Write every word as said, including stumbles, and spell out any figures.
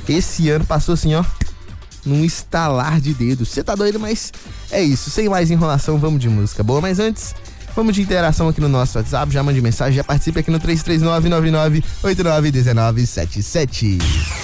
Esse ano passou assim, ó, num estalar de dedos. Você tá doido, mas é isso. Sem mais enrolação, vamos de música boa. Mas antes, vamos de interação aqui no nosso WhatsApp. Já mande mensagem, já participe aqui no três três nove, nove nove oito nove um nove sete sete.